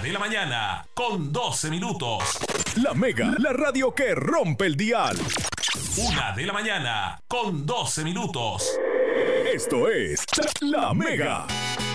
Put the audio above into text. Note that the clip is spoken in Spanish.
de la mañana, con 12 minutos. La Mega, la radio que rompe el dial. 1 de la mañana, con 12 minutos. Esto es La Mega.